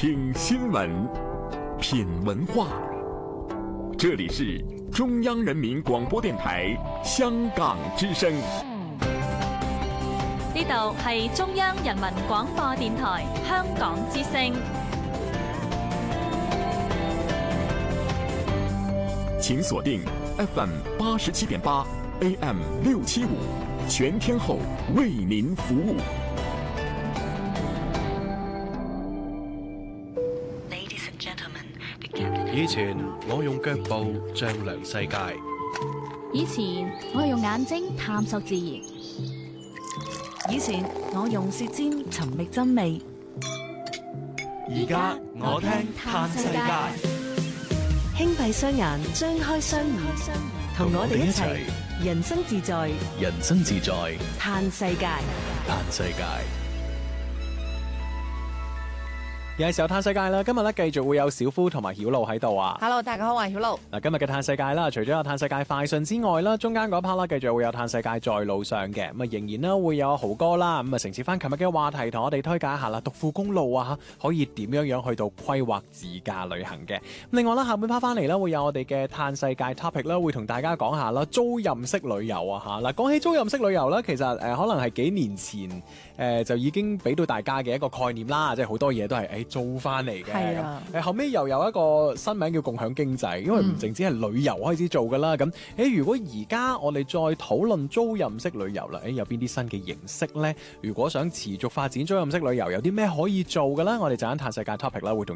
听新闻，品文化。这里是中央人民广播电台香港之声。 呢度係中央人民廣播電台香港之聲。 請鎖定 FM 87.8 AM 675，全天候為您服務。 以前我用腳步丈量世界， 以前我用眼睛探索自然， 以前我用舌尖尋覓真味， 而家我聽嘆世界。 輕閉雙眼，張開雙耳，同我哋一齊人生自在， 人生自在， 嘆世界， 嘆世界。 有時候嘆世界啦，今日咧繼續會有小夫同埋曉露喺度啊。 Hello， 大家好，我係曉露。 嗱，今日嘅嘆世界啦，除咗有嘆世界快訊之外啦，中間嗰 part 啦，繼續會有嘆世界在路上嘅，咁啊仍然啦會有豪哥啦，咁啊承接翻琴日嘅話題，同我哋推介一下啦，獨富公路啊，可以點樣去到規劃自駕旅行嘅。另外啦，下半 part 翻嚟啦，會有我哋嘅嘆世界 topic 啦，會同大家講下啦，租賃式旅遊啊吓。嗱，講起租賃式旅遊啦，其實可能係幾年前就已經俾到大家嘅一個概念啦，即係好多嘢都係租翻嚟嘅。係啊，後尾又有一個新名叫共享經濟，因為唔淨止係旅遊開始做噶啦。咁如果而家我哋再討論租賃式旅遊啦，有邊啲新嘅形式呢？如果想持續發展租賃式旅遊，有啲咩可以做嘅咧？我哋陣間嘆世界 topic 啦，會同